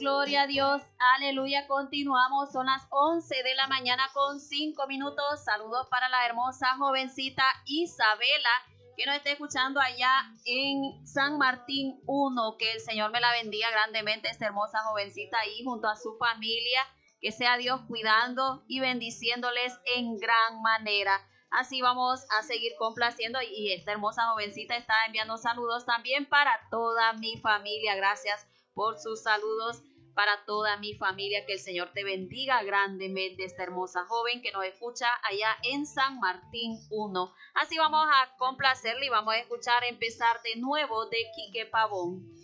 Gloria a Dios, aleluya, continuamos, son las 11 de la mañana con 5 minutos, saludos para la hermosa jovencita Isabela, que nos está escuchando allá en San Martín 1, que el Señor me la bendiga grandemente, esta hermosa jovencita ahí junto a su familia, que sea Dios cuidando y bendiciéndoles en gran manera. Así vamos a seguir complaciendo y esta hermosa jovencita está enviando saludos también para toda mi familia, gracias por sus saludos. Para toda mi familia, que el Señor te bendiga grandemente, esta hermosa joven que nos escucha allá en San Martín 1. Así vamos a complacerle y vamos a escuchar Empezar de Nuevo de Quique Pavón.